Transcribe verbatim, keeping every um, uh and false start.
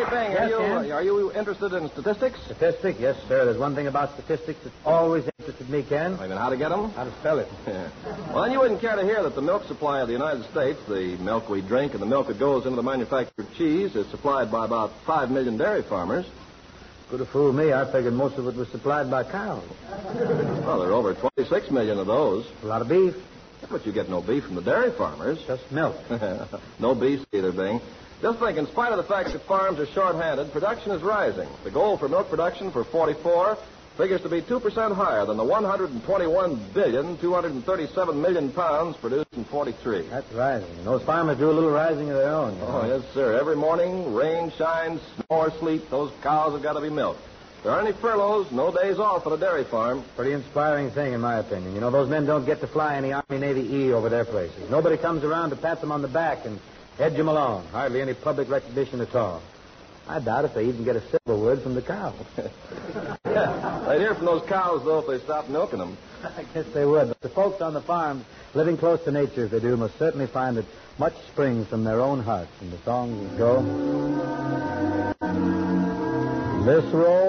Bing, Yes, are you Ken? are you interested in statistics? Statistics? Yes, sir. There's one thing about statistics that's always interested me, Ken. I mean, how to get them? How to spell it. Yeah. Well, then you wouldn't care to hear that the milk supply of the United States, the milk we drink and the milk that goes into the manufacture of cheese, is supplied by about five million dairy farmers. Could have fooled me. I figured most of it was supplied by cows. Well, there are over twenty-six million of those. A lot of beef. But you get no beef from the dairy farmers. Just milk. No beef either, Bing. Just think, in spite of the fact that farms are short-handed, production is rising. The goal for milk production for forty-four figures to be two percent higher than the one hundred twenty-one billion, two hundred thirty-seven million pounds produced in forty-three. That's rising. And those farmers do a little rising of their own. You know? Oh, yes, sir. Every morning, rain, shine, snow, or sleet, those cows have got to be milked. If there aren't any furloughs, no days off at a dairy farm. Pretty inspiring thing, in my opinion. You know, those men don't get to fly any Army, Navy E over their places. Nobody comes around to pat them on the back and edge them along. Hardly any public recognition at all. I doubt if they even get a civil word from the cows. Yeah, they'd hear from those cows, though, if they stopped milking them. I guess they would. But the folks on the farms, living close to nature as they do, must certainly find that much springs from their own hearts. And the songs go... This road